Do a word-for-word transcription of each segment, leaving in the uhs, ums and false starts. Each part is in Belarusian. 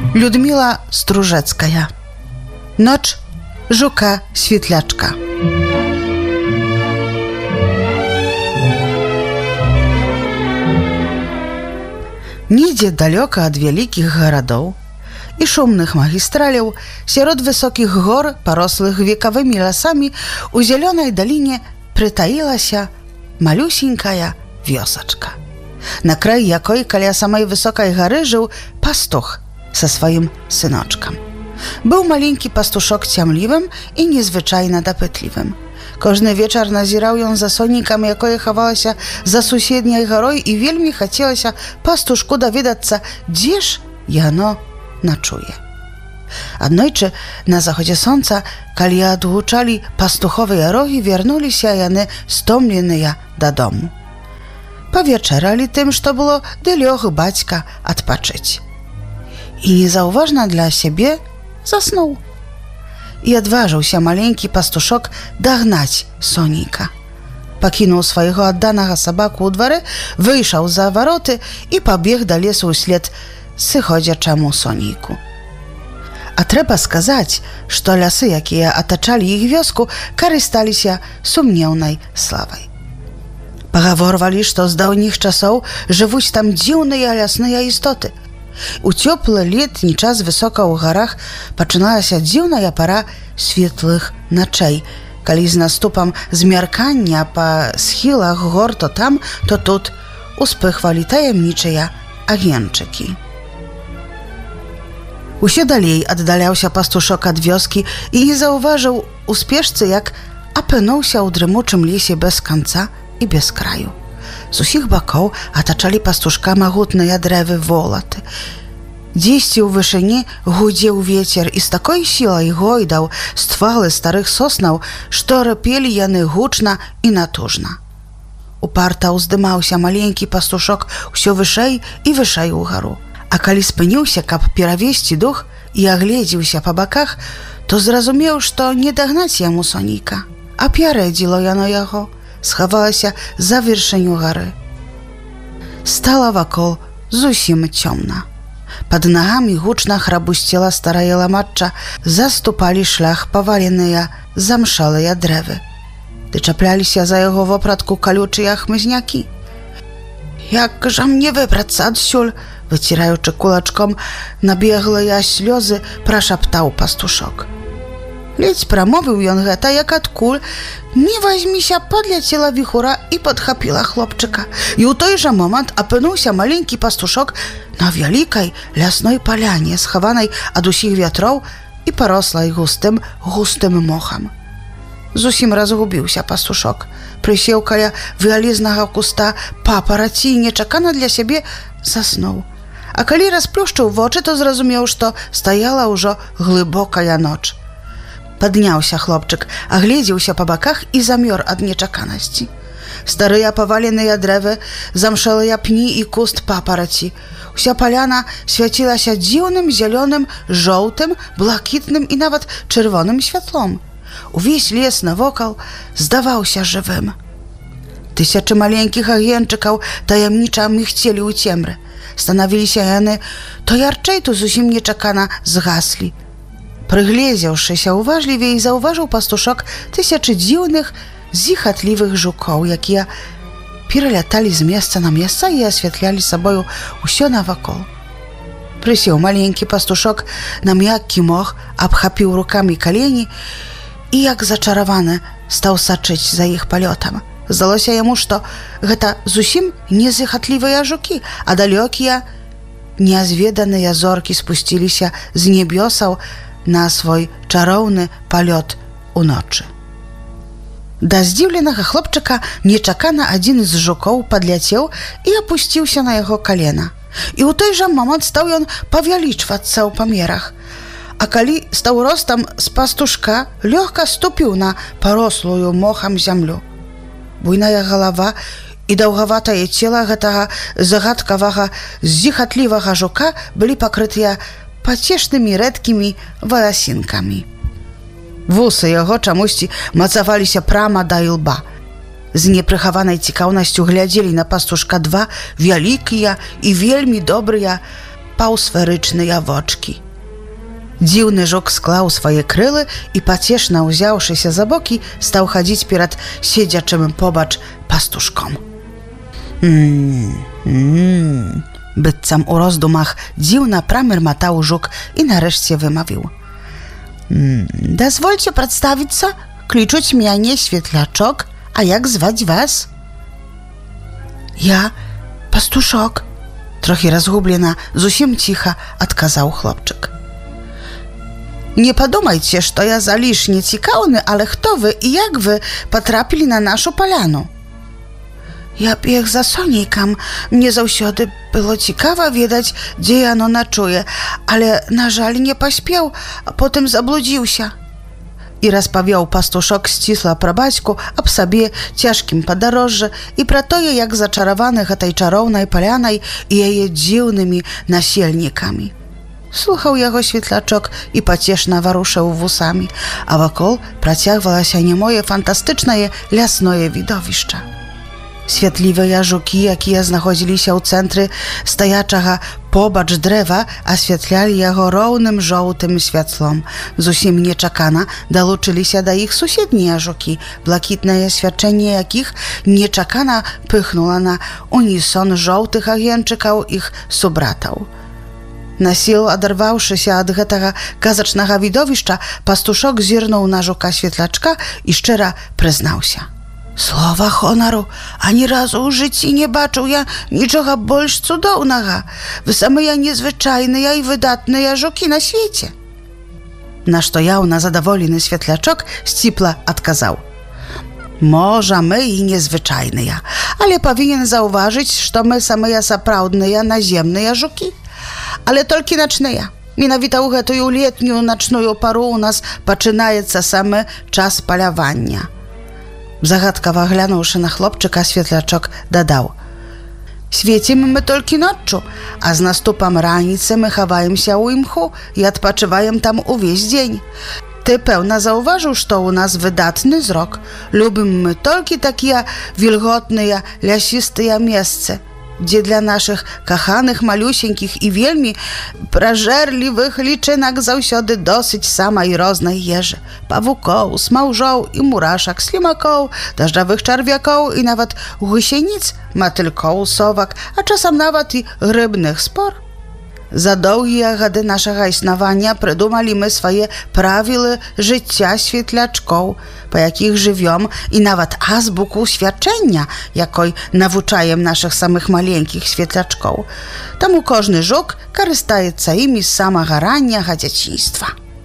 Людмила Стружецкая. Ночь жука-светлячка. Нідзе далёка ад вялікіх гарадоў і шумных магістраляў, сярод высокіх гор, парослых векавымі лясамі, у зялёнай даліне прытаілася малюсенькая вёсачка, на край якой каля самай высокай гары жыў пастух са сваім сыночкам. Быў маленькі пастушок цямлівым і незвычайна дапытлівым. Кожны вечар назіраў ён за сонейкам, якое хавалася за суседняй гарой, і вельмі хацелася пастушку даведацца, дзе ж яно начуе. Аднойчы на заходзе сонца, калі адгучалі пастуховыя рогі, вярнуліся яны стомленыя дадому. Павечаралі тым, што было, ды лёг бацька адпачыць. І незаўважна для сябе заснуў. І адважыўся маленькі пастушок дагнаць сонейка. Пакінуў свайго адданага сабаку ў дварэ, выйшаў за вароты і пабег да лесу ўслед сыходзячаму сонейку. А трэба сказаць, што лясы, якія атачалі іх вёску, карысталіся сумнеўнай славай. Пагаворвалі, што з даўніх часоў жывуць там дзіўныя лясныя істоты. У цёплы летні час высока ў гарах пачыналася дзіўная пара светлых начэй, калі з наступам змяркання па схілах гор то там, то тут успыхвалі таямнічыя агеньчыкі. Усё далей аддаляўся пастушок ад вёскі і не заўважыў у спешцы, як апынуўся ў дрымучым лесе без канца і без краю. З усіх бакоў атачалі пастушка магутныя дрэвы волаты. Дзесьці ў вышыні гудзеў вецер і з такой сілай гойдаў ствалы старых соснаў, што рыпелі яны гучна і натужна. Упарта ўздымаўся маленькі пастушок усё вышэй і вышэй угару. А калі спыніўся, каб перавесці дух і агледзеўся па баках, то зразумеў, што не дагнаць яму сонейка. Апярэдзіла яно яго, схавалася за вяршыню гары. Стала вакол зусім цёмна. Пад нагамі гучна храбусцела старая ламачча, заступалі шлях паваленыя замшалыя дрэвы. Ды чапляліся за яго вопратку калючыя хмызнякі. «Як жа мне выбрацца адсюль?» — выціраючы кулачком набеглыя слёзы, прашаптаў пастушок. Ледзь прамовіў ён гэта, як адкуль не вазьміся, падляцела віхура і падхапіла хлопчыка. І ў той жа момант апынуўся маленькі пастушок на вялікай лясной паляне, схаванай ад усіх вятроў і парослай густым густым мохам. Зусім разгубіўся пастушок, прысеў каля вялізнага куста папараці і нечакана для сябе заснуў. А калі расплюшчыў вочы, то зразумеў, што стаяла ўжо глыбокая ноч. Падняўся хлопчык, агледзеўся па баках і замёр ад нечаканасці. Старыя паваленыя дрэвы, замшэлыя пні і куст папараці. Уся паляна свяцілася дзіўным зялёным, жоўтым, блакітным і нават чырвоным святлом. Увесь лес навокал здаваўся жывым. Тысячы маленькіх агеньчыкаў таямніча мігцелі ў цемры. Станавіліся яны то ярчэй, то зусім нечакана згаслі. Прыгледзеўшыся уважлівей, заўважыў пастушок тысячы дзіўных, зіхатлівых жукоў, якія пераляталі з месца на месца і асвятлялі сабою ўсё навакол. Прысеў маленькі пастушок на мяккі мох, абхапіў рукамі калені і, як зачараваны, стаў сачыць за іх палётам. Здалося яму, што гэта зусім не зіхатлівыя жукі, а далёкія, нязведаныя зоркі спусціліся з небёсаў на свой чароўны палёт уночы. Да здзіўленага хлопчыка нечакана адзін з жукоў падляцеў і апусціўся на яго калена. І ў той жа момант стаў ён павялічвацца ў памерах. А калі стаў ростам з пастушка, лёгка ступіў на парослую мохам зямлю. Буйная галава і даўгаватае цела гэтага загадкавага, зіхатлівага жука былі пакрытыя пацешнымі рэдкімі валасінкамі. Вусы яго чамусьці мацаваліся прама да ілба. З непрыхаванай цікаўнасцю глядзелі на пастушка два вялікія і вельмі добрыя паўсферычныя вочки. Dziwny żuk sklał swoje kryły i pocieszna uziąwszy się za boki, stał chodzić перед siedziaczym pobacz pastuszkom. Mmm, mmm, bytcam u rozdumach dziwna pramyrmatał żuk i nareszcie wymawił. Mmm, dozwólcie przedstawić się, kliczuć mnie Świetlaczok, a jak zwać was? Ja, pastuszok, trochę rozgubiona, zusiem cicha, odkazał chłopczyk. Nie podumajcie, że ja za lisz nieciekawny, ale kto wy i jak wy potrafili na naszą palaну? Ja bieg za Sonikiem. Mnie zawsiody było ciekawa wiedzieć, gdzie jano nocuje, ale na żal nie pośpiał, a potem zabludził się. I rozpowiał pastuszok ścisła pro baćku об sobie ciężkim podorожжі i pro to, jak zaczarowanych tej czarownej palanej i jej dziwnymi nasielnikami. Słuchał jego Świetlaczok i pocieszna waruszał włosami, a wokół prociągło się niemoje fantastyczne lasnoje widowiszcze. Świetliwe żuki, jakie znachodzili się u centry stojaczego pobacz drzewa, oświetlali jego równym żółtym światłom. Zusim nieczekana dołączyli się do ich sąsiednie żuki, błękitne świadczenie jakich nieczekana pychнула na unison żółtych agentczyków ich subratał. Na siłę oderwawszy się od tego kazacznego widowiszcza, pastuszok zirnął na żuka Świetlaczka i szczera przyznał się. Słowa honoru, ani razu w życiu nie baczył ja niczego больш cudownego. Wy same ja niezwyczajne i wydatne żuki na świecie. Na što jałna zadowolony Świetlaczok ścipla odkazał. Może my i niezwyczajne, ale powinien zauważyć, że my same saprawdne naziemne żuki. Ale tylko nocne. Mianowito u tę letnią nocną porą u nas zaczynaється samy czas polowania. Zagadkowo glądnąwszy na chłopczyka, Świetlaczok dodał. Świecimy my tylko noczu, a z nastupem ranicy my chowajmy się u imchu i odpoczywajem tam uwieś dzień. Ty pełna zauważył, że u nas wydatny wzrok. Lubimy my tylko takie wilgotne, lasiste miejsce, gdzie dla naszych kochanych, malusieńkich i wielmi prażerliwych liczynek zawsiody dosyć samej roznej jeży. Pawuków, smałżoł i muraszek, slimaków, deszczowych czerwiaków i nawet gusienic, matylków, sowak, a czasem nawet i rybnych spor. Za długie gody naszego istnienia prydumali my swoje prawiły życia Świetlaczków, po jakich żywią i nawet azbuku świadczenia, jakoj nawuczajem naszych samych maleńkich Świetlaczków. Temu każdy żuk korzystaje imi z samego raniego dzieciństwa.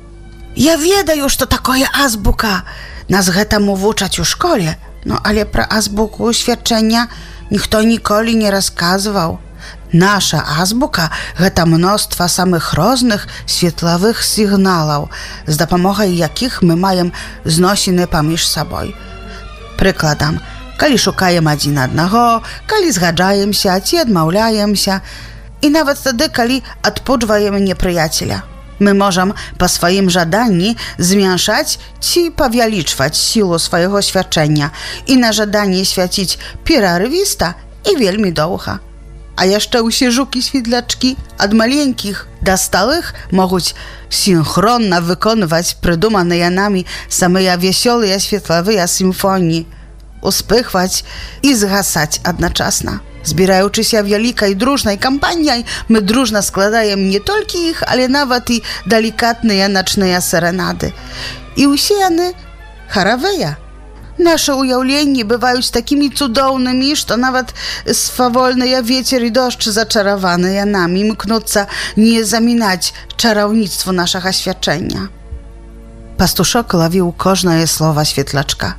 Ja wiedę już, to takoje azbuka. Nas temu wuczać u szkole, no ale pro azbuku świadczenia nikt nikoli nie rozkazywał. Nasza azbuka to mnóstwo samych różnych świetlowych sygnałów, z dopomogą jakich my mamy znosiny pomiędzy sobą. Przykładam, kiedy szukajemy один одного, kiedy zgadzajemy się, ci odmawiajemy się i nawet wtedy, kiedy odpuszczamy nieprzyjaciela. My możemy po swoim żadaniu zmniejszać ci powiększać siłę swojego świadczenia i na żadanie świecić przerywista i wielmi długo. A jeszcze usie żuki Świetlaczki od maleńkich do stałych mogą synchronno wykonywać prydumane nami same wesołe świetlowe symfonii, uspychwać i zgasać jednocześnie. Zbierając się w wielkiej, drużnej kampanii, my drużno składajemy nie tylko ich, ale nawet i delikatne nocne serenady. I usiane charaweja. Nasze ujawlenia bywają takimi cudownymi, że nawet swawolny wiecier i deszcz zaczarowane nami mknąca nie zaminać czarownictwo naszego świadczenia. Pastuszok ławił każde słowa Świetlaczka.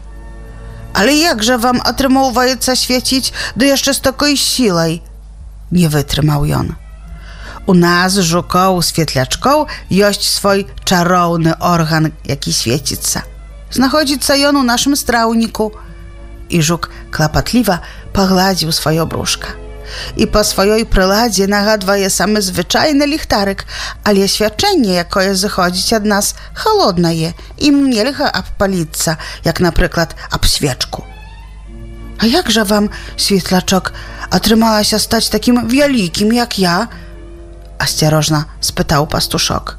Ale jakże wam otrzymuje świecić, do jeszcze z takiej siłą? Nie wytrzymał on. U nas, żuków, Świetlaczków, jest swój czarowny organ, jaki świecica. Znachodzi on u naszym strawniku. I żuk klapatliwa pogładził swoje brzuszka. I po swojej przyladzie nagaduje samy zwyczajny lichtarek, ale świadczenie, jakie zachodzić od nas, chłodne je i mnielcha obpalica, jak na przykład ob świeczku. A jakże wam, Świetlaczok, otrzymała się stać takim wielkim jak ja? Осторожно spytał pastuszok.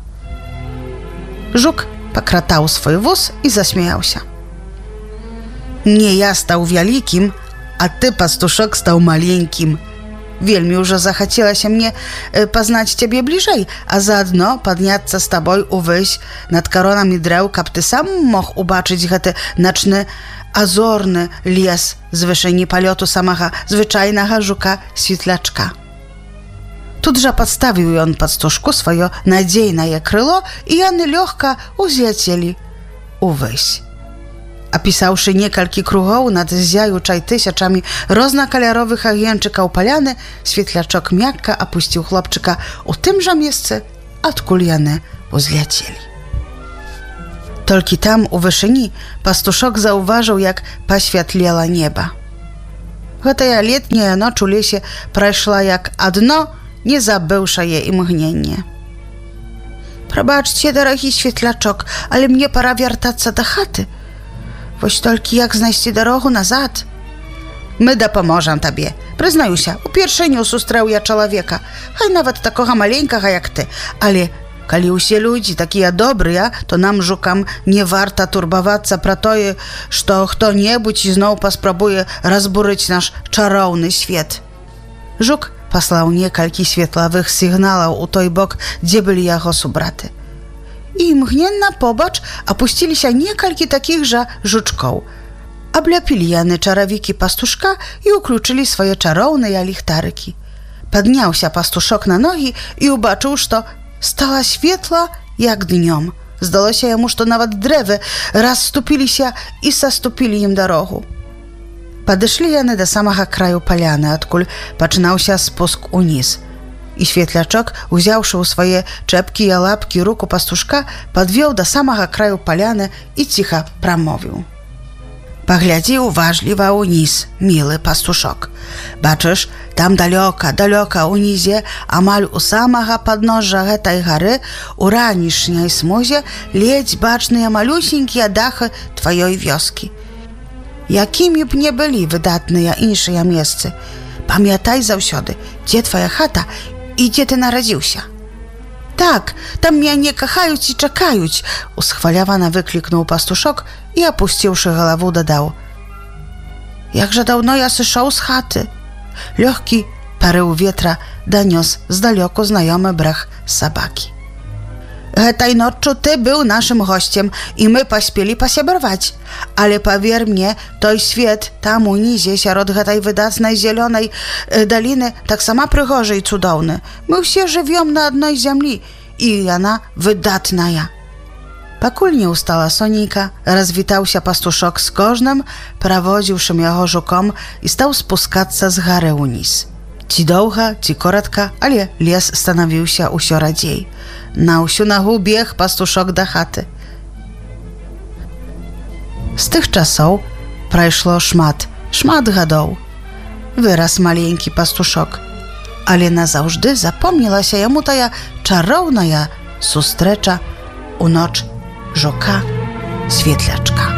Żuk pokratał swój wóz i zaśmiał się. Nie ja stał wielkim, a ty, pastuszok, stał maleńkim. Wielmi już zachciała się mnie poznać ciebie bliżej, a zaadno podniаться z tobą uwyś nad koronami drew, kab ty sam mógł ubaczyć ten nocny, azorny les z wyżyni poliotu samego zwyczajnego żuka świetlaczka. Tudże podstawił on pastuszku swoje nadziejne krylo i oni lekko uzlecieli uwyś. Opisawszy niekalki krugoł nad zjajuczaj tysiączami różnokolorowych agienczyków poliany, świetlaczok miakka opuścił chłopczyka u tymże miejscu, odkąd jany uzlecieli. Tylko tam u wyżyni pastuszok zauważył, jak poświatliela nieba. Ta letnia noc u lesie przeszła jak одно, nie zabywszy jej mgnienie. Probaczcie, drogi świetlaczok, ale mnie pora wiertаться do chaty. Woś tylko jak znajść drogę nazad. My dopomożemy tobie. Przyznaję się, u pierwszego susтрał ja człowieka, haj nawet takiego maleńkiego jak ty, ale kali usie ludzi takie dobre, to nam żukam nie warto turbować pro to, że kto-niebudź znowu pospróbuje rozburzyć nasz czarowny świat. Żuk posłał niekalki świetlowych sygnałów u той bok, gdzie byli jego subraty. I mgnienna pobacz opuścili się niekalki takich żuczków. Oblepili jany czarowiki pastuszka i ukluczyli swoje czarowne lichtaryki. Podniał się pastuszok na nogi i ubaczył, że stała świetla jak dniem. Zdało się jemu, że nawet drewy rozstupili się i zastupili im drogę. Podeszli jany do samego kraju poliany, odkąd poczynał się spusk uniz. I świetlaczok, wziąwszy u swoje czepki i łapki ruku pastuszka, podwiał do samego kraju poliany i cicho pramówił. Poglądaj uważliwie uniz, miły pastuszok. Baczysz, tam daleko, daleko unizie, amal u samego podnóża tej góry, u ranicznej smuzie, leć baczne malusieńkie dachy twojej wioski. Jakimi by nie byli wydatne inne miejsce, pamiętaj zawsiody, gdzie twoja chata i gdzie ty narodził się. Tak, tam mnie nie kochają i czekają, uschwaliwana wykliknął pastuszok i opuściwszy głowę dodał. Jakże dawno ja słyszał z chaty. Lekki parył wietra doniósł z daleko znajomy brach sabaki. Tej noczu ty był naszym gościem i my pośpieli posiebrować. Ale powier mnie, той świat tam unizie, śród tej wydatnej zielonej doliny, tak sama przygorzy i cudowny. My się żywią na jednej ziemi i ona wydatna. Покуль nie ustała Sonika, rozwitał się pastuszok z kożnem, prowadziwszym jego żukom i stał spuskać z góry uniz. Ci długa, ci krótka, ale les stanowił się usio radziej. Na usiu nogu biegł pastuszok do chaty. Z tych czasów przeszło szmat, szmat gadów. Wyraz maleńki pastuszok, ale na zawsze zapomniała się jemu ta czarowna sustrecza u noc żuka świetlaczka.